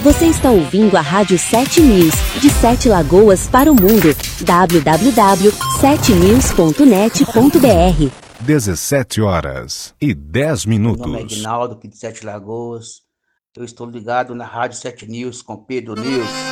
Você está ouvindo a Rádio 7 News, de 7 Lagoas para o mundo. www.7news.net.br 17h10. Meu nome é Ignaldo, aqui de 7 Lagoas. Eu estou ligado na Rádio 7 News com Pedro News.